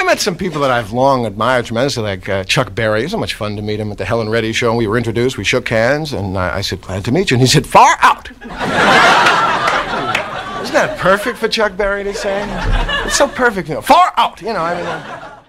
met some people that I've long admired tremendously, like Chuck Berry. It was so much fun to meet him at the Helen Reddy show. And we were introduced, we shook hands, and I said, glad to meet you. And he said, far out. Isn't that perfect for Chuck Berry to say? It's so perfect, far out, I mean...